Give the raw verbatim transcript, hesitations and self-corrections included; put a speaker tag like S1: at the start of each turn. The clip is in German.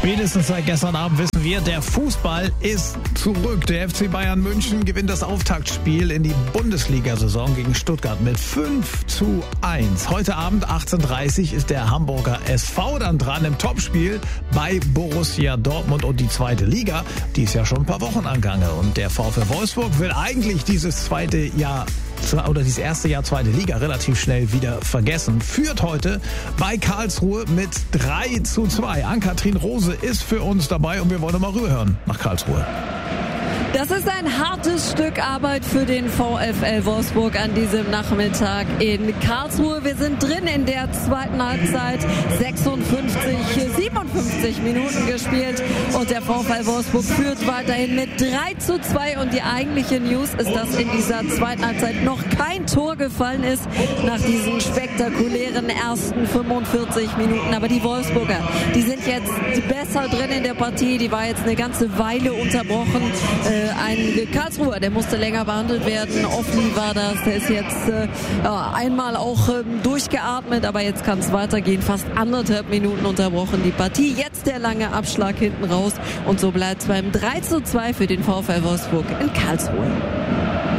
S1: Spätestens seit gestern Abend wissen wir, der Fußball ist zurück. Der F C Bayern München gewinnt das Auftaktspiel in die Bundesliga-Saison gegen Stuttgart mit fünf zu eins. Heute Abend achtzehn Uhr dreißig ist der Hamburger S V dann dran im Topspiel bei Borussia Dortmund und die zweite Liga. Die ist ja schon ein paar Wochen am Gange und der VfL Wolfsburg will eigentlich dieses zweite Jahr oder dieses erste Jahr zweite Liga relativ schnell wieder vergessen. Führt heute bei Karlsruhe mit drei zu zwei. Ann-Kathrin Rose ist für uns dabei und wir wollen mal rüberhören nach Karlsruhe.
S2: Das ist ein hartes Stück Arbeit für den VfL Wolfsburg an diesem Nachmittag in Karlsruhe. Wir sind drin in der zweiten Halbzeit. sechsundfünfzig, siebenundfünfzig Minuten gespielt und der VfL Wolfsburg führt weiterhin mit drei zu zwei. Und die eigentliche News ist, dass in dieser zweiten Halbzeit noch kein Tor gefallen ist nach diesen spektakulären ersten fünfundvierzig Minuten. Aber die Wolfsburger, die sind jetzt besser drin in der Partie. Die war jetzt eine ganze Weile unterbrochen. Äh, Ein Karlsruher, der musste länger behandelt werden. Offli war das, der ist jetzt äh, ja, einmal auch ähm, durchgeatmet, aber jetzt kann es weitergehen. Fast anderthalb Minuten unterbrochen die Partie. Jetzt der lange Abschlag hinten raus und so bleibt es beim drei zu zwei für den VfL Wolfsburg in Karlsruhe.